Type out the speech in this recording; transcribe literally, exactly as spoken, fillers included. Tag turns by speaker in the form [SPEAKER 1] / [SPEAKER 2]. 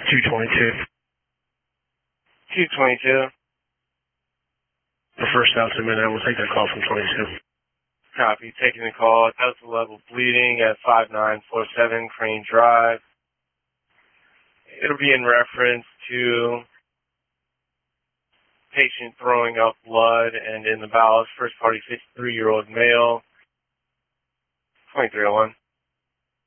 [SPEAKER 1] two twenty-two.
[SPEAKER 2] two twenty-two.
[SPEAKER 1] The first South Minute, we'll take that call from twenty-two.
[SPEAKER 2] Copy. Taking the call. Delta level bleeding at five nine four seven Crane Drive. It'll be in reference to patient throwing up blood and in the bowels. First party fifty-three-year-old male. twenty-three oh one.